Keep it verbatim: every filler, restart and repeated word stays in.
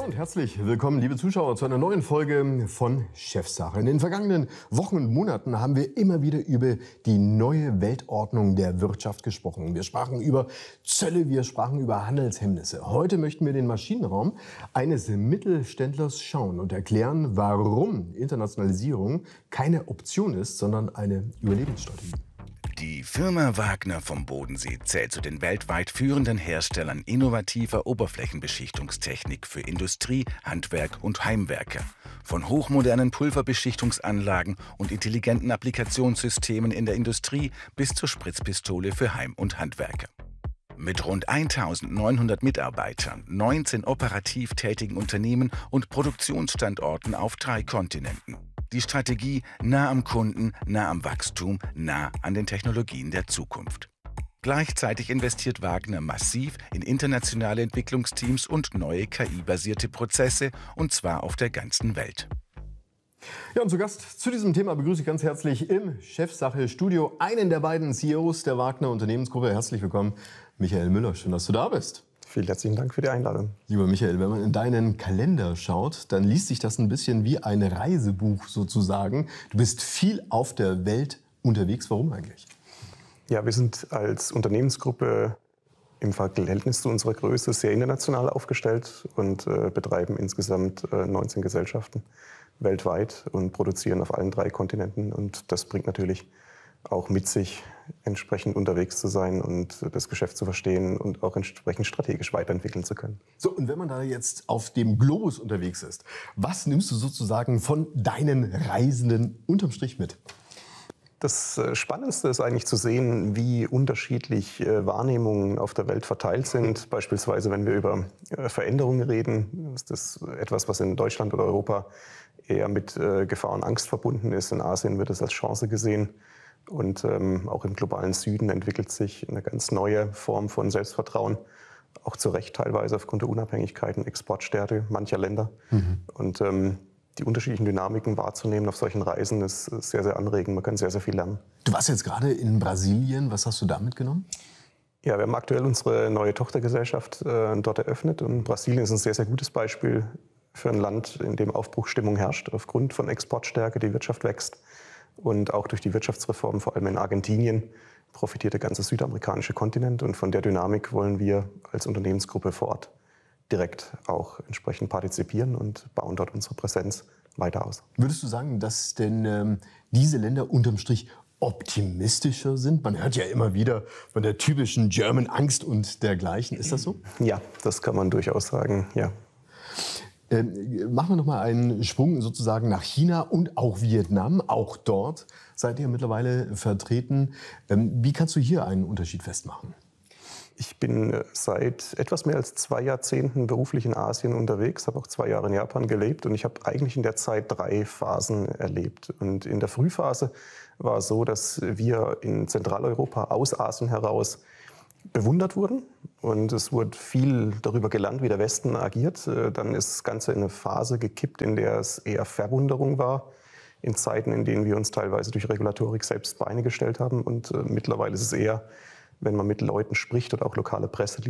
und herzlich willkommen, liebe Zuschauer, zu einer neuen Folge von Chefsache. In den vergangenen Wochen und Monaten haben wir immer wieder über die neue Weltordnung der Wirtschaft gesprochen. Wir sprachen über Zölle, wir sprachen über Handelshemmnisse. Heute möchten wir den Maschinenraum eines Mittelständlers schauen und erklären, warum Internationalisierung keine Option ist, sondern eine Überlebensstrategie. Die Firma Wagner vom Bodensee zählt zu den weltweit führenden Herstellern innovativer Oberflächenbeschichtungstechnik für Industrie, Handwerk und Heimwerker. Von hochmodernen Pulverbeschichtungsanlagen und intelligenten Applikationssystemen in der Industrie bis zur Spritzpistole für Heim- und Handwerker. Mit rund eintausendneunhundert Mitarbeitern, neunzehn operativ tätigen Unternehmen und Produktionsstandorten auf drei Kontinenten. Die Strategie nah am Kunden, nah am Wachstum, nah an den Technologien der Zukunft. Gleichzeitig investiert Wagner massiv in internationale Entwicklungsteams und neue K I-basierte Prozesse, und zwar auf der ganzen Welt. Ja, und zu Gast zu diesem Thema begrüße ich ganz herzlich im Chefsache-Studio einen der beiden C E Os der Wagner Unternehmensgruppe. Herzlich willkommen, Michael Müller. Schön, dass du da bist. Vielen herzlichen Dank für die Einladung. Lieber Michael, wenn man in deinen Kalender schaut, dann liest sich das ein bisschen wie ein Reisebuch sozusagen. Du bist viel auf der Welt unterwegs. Warum eigentlich? Ja, wir sind als Unternehmensgruppe im Verhältnis zu unserer Größe sehr international aufgestellt und äh, betreiben insgesamt äh, neunzehn Gesellschaften weltweit und produzieren auf allen drei Kontinenten. Und das bringt natürlich auch mit sich, entsprechend unterwegs zu sein und das Geschäft zu verstehen und auch entsprechend strategisch weiterentwickeln zu können. So, und wenn man da jetzt auf dem Globus unterwegs ist, was nimmst du sozusagen von deinen Reisenden unterm Strich mit? Das Spannendste ist eigentlich zu sehen, wie unterschiedlich Wahrnehmungen auf der Welt verteilt sind. Beispielsweise, wenn wir über Veränderungen reden, ist das etwas, was in Deutschland oder Europa eher mit Gefahr und Angst verbunden ist. In Asien wird es als Chance gesehen. Und ähm, auch im globalen Süden entwickelt sich eine ganz neue Form von Selbstvertrauen, auch zu Recht teilweise aufgrund der Unabhängigkeit und Exportstärke mancher Länder. Mhm. Und ähm, die unterschiedlichen Dynamiken wahrzunehmen auf solchen Reisen ist sehr, sehr anregend. Man kann sehr, sehr viel lernen. Du warst jetzt gerade in Brasilien. Was hast du da mitgenommen? Ja, wir haben aktuell unsere neue Tochtergesellschaft äh, dort eröffnet. Und Brasilien ist ein sehr, sehr gutes Beispiel für ein Land, in dem Aufbruchsstimmung herrscht, aufgrund von Exportstärke, die Wirtschaft wächst. Und auch durch die Wirtschaftsreform, vor allem in Argentinien, profitiert der ganze südamerikanische Kontinent. Und von der Dynamik wollen wir als Unternehmensgruppe vor Ort direkt auch entsprechend partizipieren und bauen dort unsere Präsenz weiter aus. Würdest du sagen, dass denn ähm, diese Länder unterm Strich optimistischer sind? Man hört ja immer wieder von der typischen German Angst und dergleichen. Ist das so? Ja, das kann man durchaus sagen, ja. Ähm, machen wir noch mal einen Sprung sozusagen nach China und auch Vietnam. Auch dort seid ihr mittlerweile vertreten. Ähm, wie kannst du hier einen Unterschied festmachen? Ich bin seit etwas mehr als zwei Jahrzehnten beruflich in Asien unterwegs, habe auch zwei Jahre in Japan gelebt und ich habe eigentlich in der Zeit drei Phasen erlebt. Und in der Frühphase war es so, dass wir in Zentraleuropa aus Asien heraus bewundert wurden und es wurde viel darüber gelernt, wie der Westen agiert. Dann ist das Ganze in eine Phase gekippt, in der es eher Verwunderung war, in Zeiten, in denen wir uns teilweise durch Regulatorik selbst Beine gestellt haben. Und äh, mittlerweile ist es eher, wenn man mit Leuten spricht oder auch lokale Presse